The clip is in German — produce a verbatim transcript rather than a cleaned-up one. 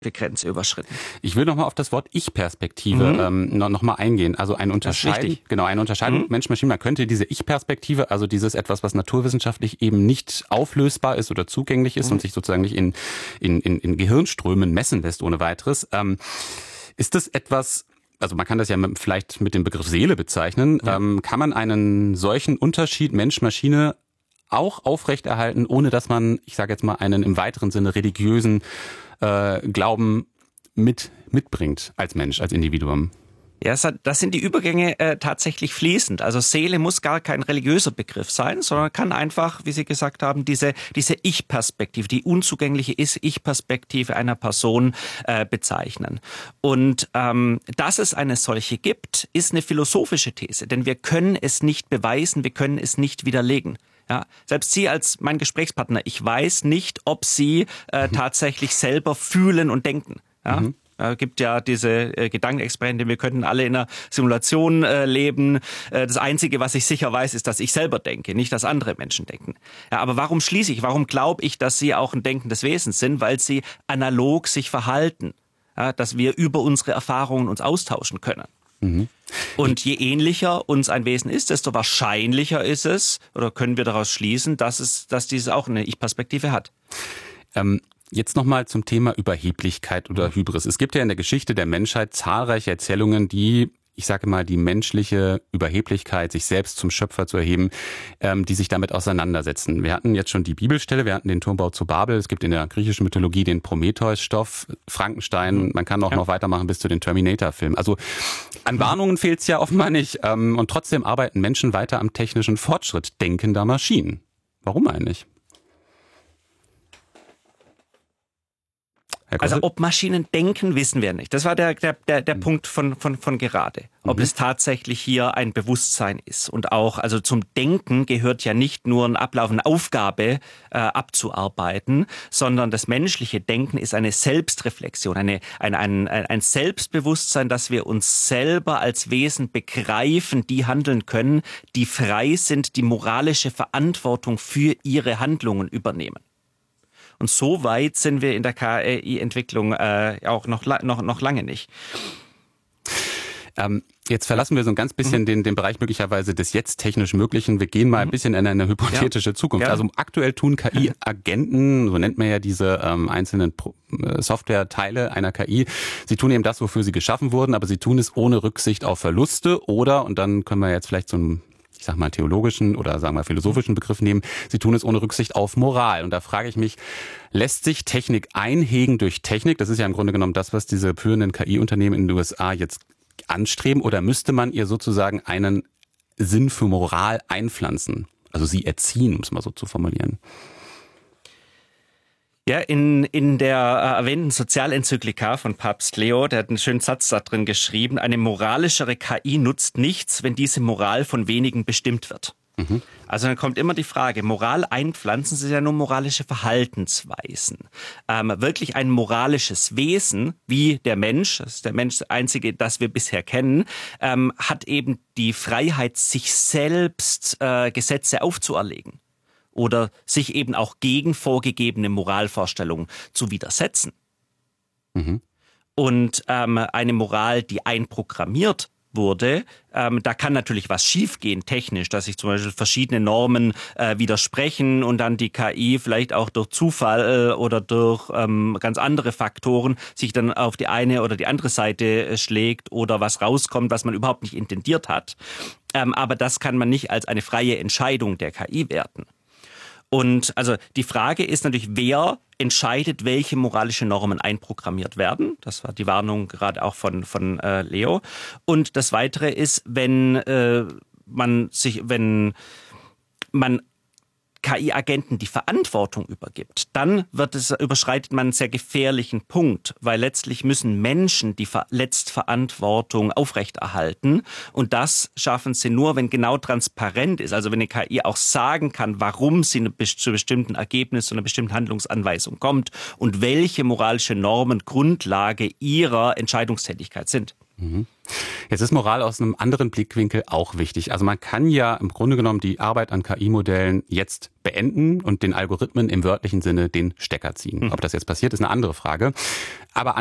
Grenze überschritten. Ich will nochmal auf das Wort Ich-Perspektive mhm. ähm, noch, noch mal eingehen. Also ein Unterscheiden, genau, eine Unterscheidung mhm. Mensch-Maschine. Man könnte diese Ich-Perspektive, also dieses etwas, was naturwissenschaftlich eben nicht auflösbar ist oder zugänglich ist mhm. und sich sozusagen nicht in, in, in, in Gehirnströmen messen lässt ohne weiteres. Ähm, ist das etwas, also man kann das ja mit, vielleicht mit dem Begriff Seele bezeichnen, ja. ähm, kann man einen solchen Unterschied Mensch-Maschine auch aufrechterhalten, ohne dass man, ich sage jetzt mal, einen im weiteren Sinne religiösen äh, Glauben mit mitbringt als Mensch, als Individuum? Ja, das sind die Übergänge äh, tatsächlich fließend. Also Seele muss gar kein religiöser Begriff sein, sondern kann einfach, wie Sie gesagt haben, diese diese Ich-Perspektive, die unzugängliche Ich-Perspektive einer Person äh, bezeichnen. Und ähm, dass es eine solche gibt, ist eine philosophische These, denn wir können es nicht beweisen, wir können es nicht widerlegen. Ja, selbst Sie als mein Gesprächspartner, ich weiß nicht, ob Sie äh, mhm. tatsächlich selber fühlen und denken. Ja? Mhm. Es gibt ja diese äh, Gedankenexperimente, wir könnten alle in einer Simulation äh, leben. Äh, das Einzige, was ich sicher weiß, ist, dass ich selber denke, nicht, dass andere Menschen denken. Ja, aber warum schließe ich, warum glaube ich, dass Sie auch ein denkendes Wesen sind? Weil Sie analog sich verhalten, ja, dass wir über unsere Erfahrungen uns austauschen können. Mhm. Und je ähnlicher uns ein Wesen ist, desto wahrscheinlicher ist es, oder können wir daraus schließen, dass es, dass dieses auch eine Ich-Perspektive hat. Ähm, jetzt nochmal zum Thema Überheblichkeit oder Hybris. Es gibt ja in der Geschichte der Menschheit zahlreiche Erzählungen, die, ich sage mal, die menschliche Überheblichkeit, sich selbst zum Schöpfer zu erheben, ähm, die sich damit auseinandersetzen. Wir hatten jetzt schon die Bibelstelle, wir hatten den Turmbau zu Babel, es gibt in der griechischen Mythologie den Prometheus-Stoff, Frankenstein, man kann auch ja. noch weitermachen bis zu den Terminator-Filmen. Also an Warnungen fehlt es ja offenbar nicht. Ähm, und trotzdem arbeiten Menschen weiter am technischen Fortschritt denkender Maschinen. Warum eigentlich? Also ob Maschinen denken, wissen wir nicht. Das war der der der, der mhm. Punkt von von von gerade. Ob mhm. es tatsächlich hier ein Bewusstsein ist und auch, also zum Denken gehört ja nicht nur ein Ablauf, eine Aufgabe äh, abzuarbeiten, sondern das menschliche Denken ist eine Selbstreflexion, eine ein ein ein Selbstbewusstsein, dass wir uns selber als Wesen begreifen, die handeln können, die frei sind, die moralische Verantwortung für ihre Handlungen übernehmen. Und so weit sind wir in der K I-Entwicklung äh, auch noch, noch, noch lange nicht. Ähm, jetzt verlassen wir so ein ganz bisschen mhm. den, den Bereich möglicherweise des jetzt technisch Möglichen. Wir gehen mal ein bisschen in eine hypothetische ja. Zukunft. Ja. Also aktuell tun K I-Agenten, so nennt man ja diese ähm, einzelnen Pro- Softwareteile einer K I, sie tun eben das, wofür sie geschaffen wurden, aber sie tun es ohne Rücksicht auf Verluste oder, und dann können wir jetzt vielleicht so ein ich sag mal, theologischen oder sagen wir philosophischen Begriff nehmen, sie tun es ohne Rücksicht auf Moral. Und da frage ich mich, lässt sich Technik einhegen durch Technik? Das ist ja im Grunde genommen das, was diese führenden K I-Unternehmen in den U S A jetzt anstreben. Oder müsste man ihr sozusagen einen Sinn für Moral einpflanzen? Also sie erziehen, um es mal so zu formulieren. Ja, in, in der äh, erwähnten Sozialenzyklika von Papst Leo, der hat einen schönen Satz da drin geschrieben, eine moralischere K I nutzt nichts, wenn diese Moral von wenigen bestimmt wird. Mhm. Also dann kommt immer die Frage, Moral einpflanzen, sind ja nur moralische Verhaltensweisen. Ähm, wirklich ein moralisches Wesen, wie der Mensch, das ist der Mensch das einzige, das wir bisher kennen, ähm, hat eben die Freiheit, sich selbst äh, Gesetze aufzuerlegen. Oder sich eben auch gegen vorgegebene Moralvorstellungen zu widersetzen. Mhm. Und ähm, eine Moral, die einprogrammiert wurde, ähm, da kann natürlich was schiefgehen technisch, dass sich zum Beispiel verschiedene Normen äh, widersprechen und dann die K I vielleicht auch durch Zufall äh, oder durch ähm, ganz andere Faktoren sich dann auf die eine oder die andere Seite äh, schlägt oder was rauskommt, was man überhaupt nicht intendiert hat. Ähm, aber das kann man nicht als eine freie Entscheidung der K I werten. Und also die Frage ist natürlich, wer entscheidet, welche moralische Normen einprogrammiert werden. Das war die Warnung gerade auch von von äh, Leo. Und das Weitere ist, wenn äh, man sich, wenn man K I-Agenten die Verantwortung übergibt, dann wird es, überschreitet man einen sehr gefährlichen Punkt, weil letztlich müssen Menschen die Letztverantwortung aufrechterhalten und das schaffen sie nur, wenn genau transparent ist, also wenn eine K I auch sagen kann, warum sie eine, zu bestimmten Ergebnis, zu einer bestimmten Handlungsanweisung kommt und welche moralische Normen Grundlage ihrer Entscheidungstätigkeit sind. Jetzt ist Moral aus einem anderen Blickwinkel auch wichtig. Also man kann ja im Grunde genommen die Arbeit an K I-Modellen jetzt beenden und den Algorithmen im wörtlichen Sinne den Stecker ziehen. Ob das jetzt passiert, ist eine andere Frage. Aber